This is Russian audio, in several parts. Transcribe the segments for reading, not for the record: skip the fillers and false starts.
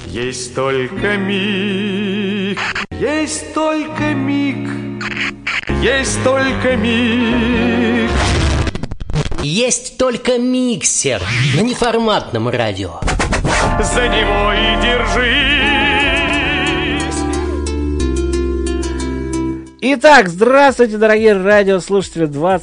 Есть только миг, есть только миг, есть только миг. Есть только миксер на неформатном радио. За него и держись. Итак, здравствуйте, дорогие радиослушатели.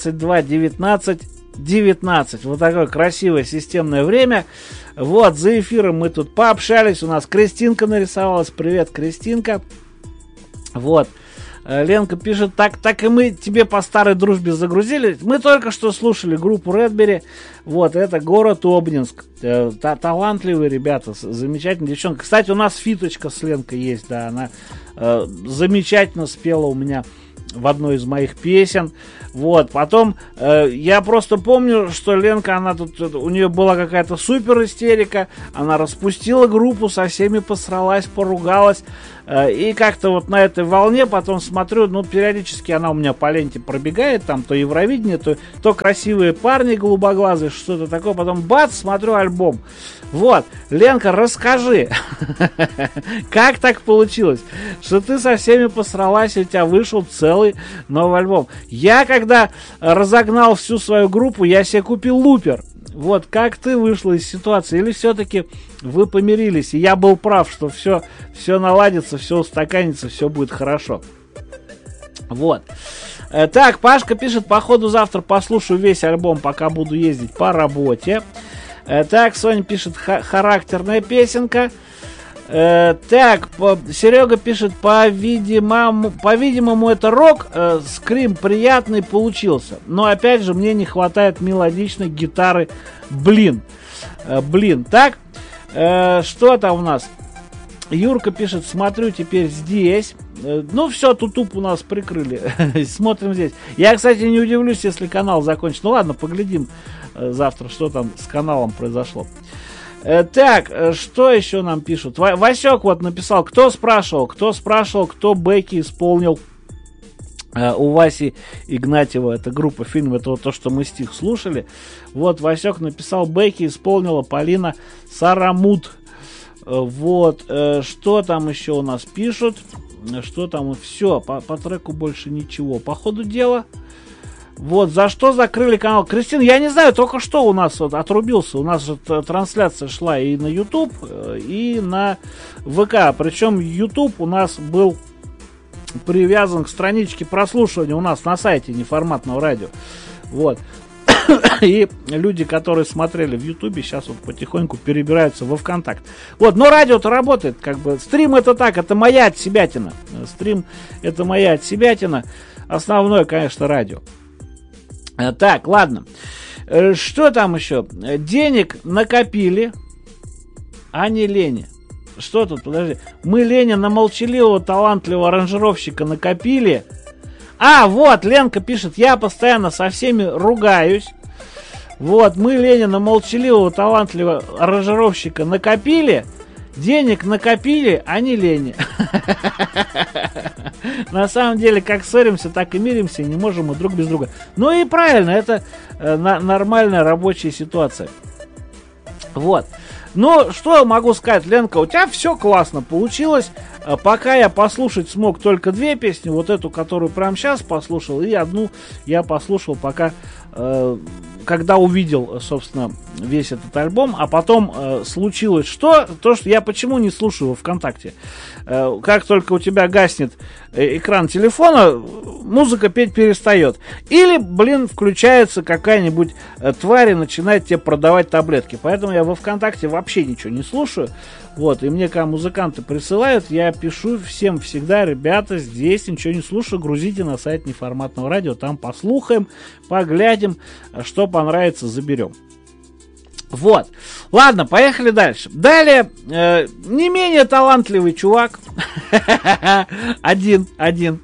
22:19:19. Вот такое красивое системное время. Вот, за эфиром мы тут пообщались. У нас Кристинка нарисовалась. Привет, Кристинка. Вот. Ленка пишет, так и мы тебе по старой дружбе загрузили. Мы только что слушали группу Редбери. Вот, это город Обнинск. Талантливые ребята, замечательные девчонки. Кстати, у нас фиточка с Ленкой есть, да, она замечательно спела у меня в одной из моих песен. Вот, потом я просто помню, что Ленка, она тут, у нее была какая-то супер истерика, она распустила группу, со всеми посралась, поругалась, и как-то вот на этой волне потом смотрю, ну, периодически она у меня по ленте пробегает, там то Евровидение, то красивые парни голубоглазые, что-то такое, потом бац, смотрю альбом. Вот, Ленка, расскажи, как так получилось, что ты со всеми посралась, и у тебя вышел целый новый альбом. Я, когда разогнал всю свою группу, я себе купил лупер. Вот, как ты вышла из ситуации? Или все-таки вы помирились, и я был прав, что все наладится, все устаканится, все будет хорошо. Вот. Так, Пашка пишет, походу завтра послушаю весь альбом, пока буду ездить по работе. Так, Соня пишет, характерная песенка. Так, Серега пишет, по-видимому, это рок, скрим приятный получился. Но опять же, мне не хватает мелодичной гитары. Блин. Так, что там у нас? Юрка пишет, смотрю теперь здесь. Ну все, тутуп у нас прикрыли. Смотрим здесь. Я, кстати, не удивлюсь, если канал закончится. Ну ладно, поглядим завтра, что там с каналом произошло. Так, что еще нам пишут? Васек вот написал, кто спрашивал, кто Бекки исполнил у Васи Игнатьева, это группа, фильм, это вот то, что мы стих слушали. Вот Васек написал, Бекки исполнила Полина Сарамут. Вот, что там еще у нас пишут? Что там? Все, по треку больше ничего. По ходу дела. Вот, за что закрыли канал? Кристина, я не знаю, только что у нас вот отрубился. У нас же трансляция шла и на YouTube, и на ВК. Причем YouTube у нас был привязан к страничке прослушивания у нас на сайте неформатного радио. Вот. И люди, которые смотрели в Ютубе, сейчас вот потихоньку перебираются во ВКонтакт. Вот, но радио-то работает, как бы. Стрим это так, это моя отсебятина. Стрим это моя отсебятина. Основное, конечно, радио. Так, ладно. Что там еще? Денег накопили, а не лени. Что тут? Подожди. Мы Леня на молчаливого, талантливого аранжировщика накопили. А, вот, Ленка пишет, я постоянно со всеми ругаюсь. Вот, мы Леня на молчаливого, талантливого аранжировщика накопили. Денег накопили, а не лени. На самом деле, как ссоримся, так и миримся, и не можем мы друг без друга. Ну и правильно, это нормальная рабочая ситуация. Вот. Ну, что могу сказать, Ленка, у тебя все классно получилось. Пока я послушать смог только две песни, вот эту, которую прямо сейчас послушал, и одну я послушал пока, когда увидел, собственно, весь этот альбом, а потом случилось то, что я почему не слушаю во ВКонтакте. Как только у тебя гаснет экран телефона, музыка петь перестает. Или, блин, включается какая-нибудь тварь и начинает тебе продавать таблетки. Поэтому я во ВКонтакте вообще ничего не слушаю. Вот, и мне, когда музыканты присылают, я пишу всем всегда, ребята, здесь ничего не слушаю, грузите на сайт неформатного радио, там послухаем, поглядим, что понравится, заберем. Вот, ладно, поехали дальше. Далее, не менее талантливый чувак, один.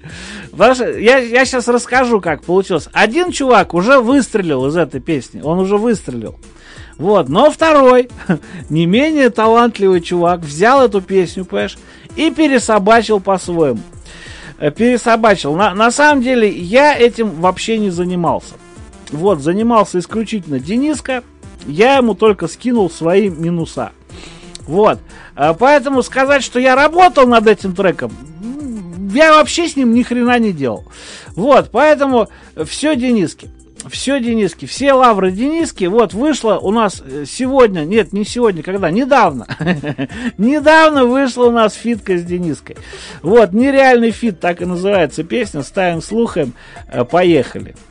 Я сейчас расскажу, как получилось. Один чувак уже выстрелил из этой песни, он уже выстрелил. Вот, но второй, не менее талантливый чувак, взял эту песню, понимаешь, и пересобачил по-своему. Пересобачил. На самом деле, я этим вообще не занимался. Вот, занимался исключительно Дениска. Я ему только скинул свои минуса. Вот. Поэтому сказать, что я работал над этим треком, я вообще с ним ни хрена не делал. Вот, поэтому все Дениски. Все Дениски, все лавры Дениски. Вот вышла у нас сегодня, нет, не сегодня, когда, недавно. Недавно вышла у нас фитка с Дениской. Вот, нереальный фит, так и называется песня. Ставим, слухаем, поехали.